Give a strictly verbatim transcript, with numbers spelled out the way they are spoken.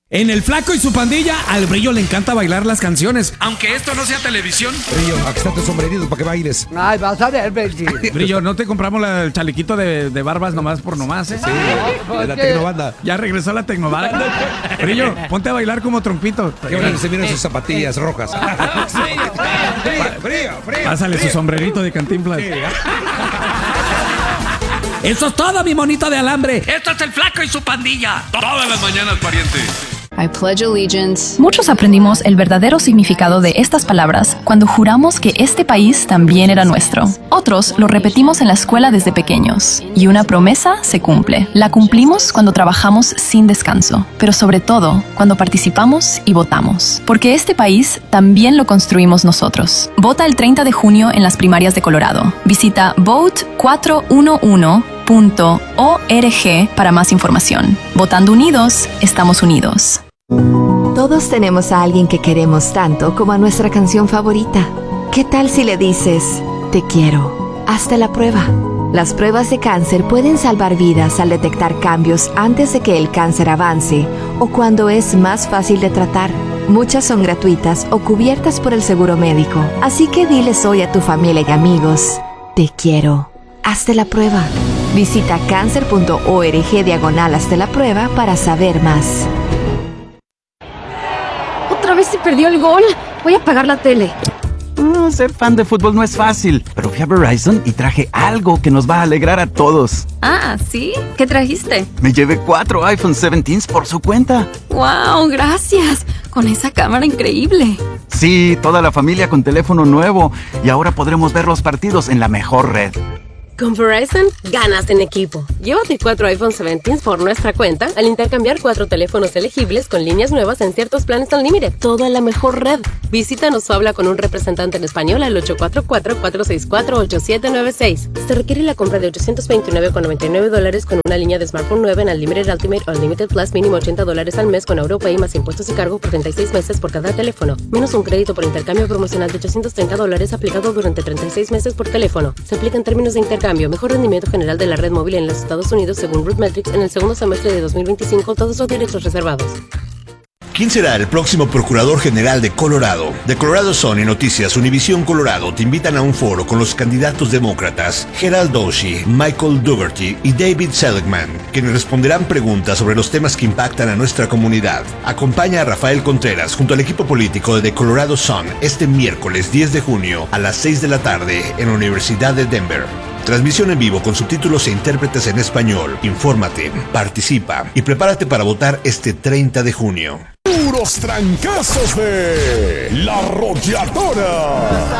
En El Flaco y su Pandilla, al Brillo le encanta bailar las canciones, aunque esto no sea televisión. Brillo, aquí está tu sombrerito para que bailes. Ay, vas a ver, Benji. Brillo, no te compramos la- el chalequito de, de barbas nomás por nomás, ¿eh? Sí, de la tecnobanda. Ya regresó la tecnobanda. Brillo, ponte a bailar como trompito. Qué bueno que se miran sus zapatillas rojas. Brillo, brillo. Pásale su sombrerito de Cantinflas. Eso es todo, mi monito de alambre. Esto es El Flaco y su Pandilla. Todas las mañanas, pariente. I pledge allegiance. Muchos aprendimos el verdadero significado de estas palabras cuando juramos que este país también era nuestro. Otros lo repetimos en la escuela desde pequeños. Y una promesa se cumple. La cumplimos cuando trabajamos sin descanso, pero sobre todo cuando participamos y votamos. Porque este país también lo construimos nosotros. Vota el treinta de junio en las primarias de Colorado. Visita vote cuatro uno uno punto org para más información. Votando unidos, estamos unidos. Todos tenemos a alguien que queremos tanto como a nuestra canción favorita. ¿Qué tal si le dices, te quiero? Hazte la prueba. Las pruebas de cáncer pueden salvar vidas al detectar cambios antes de que el cáncer avance o cuando es más fácil de tratar. Muchas son gratuitas o cubiertas por el seguro médico. Así que diles hoy a tu familia y amigos, te quiero. Hazte la prueba. Visita cáncer.org diagonal hazte la prueba para saber más. Otra vez se perdió el gol. Voy a apagar la tele. Mm, ser fan de fútbol no es fácil, pero fui a Verizon y traje algo que nos va a alegrar a todos. Ah, ¿sí? ¿Qué trajiste? Me llevé cuatro iPhone diecisiete por su cuenta. ¡Wow! Gracias. Con esa cámara increíble. Sí, toda la familia con teléfono nuevo y ahora podremos ver los partidos en la mejor red. Con Verizon, ganas en equipo. Llévate cuatro iPhone diecisiete por nuestra cuenta al intercambiar cuatro teléfonos elegibles con líneas nuevas en ciertos planes Unlimited. Todo en la mejor red. Visítanos o habla con un representante en español al ocho cuatro cuatro, cuatro seis cuatro, ocho siete nueve seis. Se requiere la compra de ochocientos veintinueve con noventa y nueve dólares con una línea de smartphone nueva en Unlimited Ultimate o Unlimited Plus mínimo ochenta dólares al mes con AutoPay más impuestos y cargo por treinta y seis meses por cada teléfono. Menos un crédito por intercambio promocional de ochocientos treinta dólares aplicado durante treinta y seis meses por teléfono. Se aplica en términos de intercambio. Mejor rendimiento general de la red móvil en los Estados Unidos según RootMetrics en el segundo semestre de dos mil veinticinco. Todos los derechos reservados. ¿Quién será el próximo Procurador General de Colorado? De Colorado Sun y Noticias Univisión Colorado te invitan a un foro con los candidatos demócratas Gerald Doshi, Michael Dougherty y David Seligman, quienes responderán preguntas sobre los temas que impactan a nuestra comunidad. Acompaña a Rafael Contreras junto al equipo político de The Colorado Sun este miércoles diez de junio a las seis de la tarde en la Universidad de Denver. Transmisión en vivo con subtítulos e intérpretes en español. Infórmate, participa y prepárate para votar este treinta de junio. Puros trancazos de La Arrolladora.